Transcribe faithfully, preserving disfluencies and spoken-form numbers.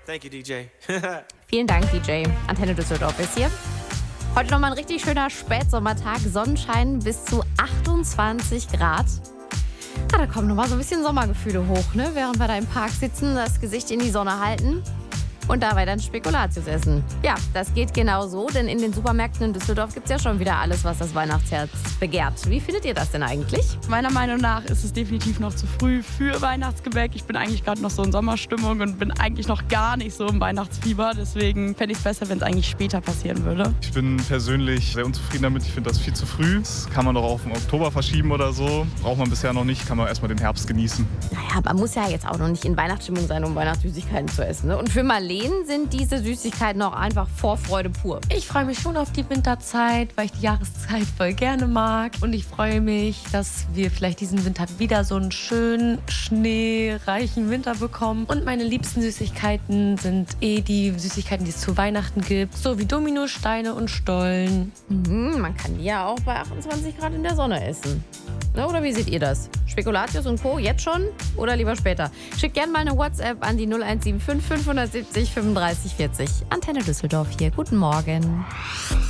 Thank you, D J. Vielen Dank, D J. Antenne Düsseldorf ist hier. Heute nochmal ein richtig schöner Spätsommertag. Sonnenschein bis zu achtundzwanzig Grad. Ah, da kommen nochmal so ein bisschen Sommergefühle hoch, ne? Während wir da im Park sitzen, das Gesicht in die Sonne halten und dabei dann Spekulatius essen. Ja, das geht genau so, denn in den Supermärkten in Düsseldorf gibt es ja schon wieder alles, was das Weihnachtsherz begehrt. Wie findet ihr das denn eigentlich? Meiner Meinung nach ist es definitiv noch zu früh für Weihnachtsgebäck. Ich bin eigentlich gerade noch so in Sommerstimmung und bin eigentlich noch gar nicht so im Weihnachtsfieber. Deswegen fände ich es besser, wenn es eigentlich später passieren würde. Ich bin persönlich sehr unzufrieden damit. Ich finde das viel zu früh. Das kann man doch auf den Oktober verschieben oder so. Braucht man bisher noch nicht. Kann man erstmal den Herbst genießen. Naja, man muss ja jetzt auch noch nicht in Weihnachtsstimmung sein, um Weihnachtssüßigkeiten zu essen. Ne? Und für Marleen sind diese Süßigkeiten auch einfach Vorfreude pur. Ich freue mich schon auf die Winterzeit, weil ich die Jahreszeit voll gerne mag. Und ich freue mich, dass wir vielleicht diesen Winter wieder so einen schönen, schneereichen Winter bekommen. Und meine liebsten Süßigkeiten sind eh die Süßigkeiten, die es zu Weihnachten gibt. So wie Dominosteine und Stollen. Mhm, man kann die ja auch bei achtundzwanzig Grad in der Sonne essen. Ne, oder wie seht ihr das? Spekulatius und Co. jetzt schon oder lieber später? Schickt gerne mal eine WhatsApp an die null eins sieben fünf fünf sieben fünf fünfunddreißig vierzig. Antenne Düsseldorf hier. Guten Morgen.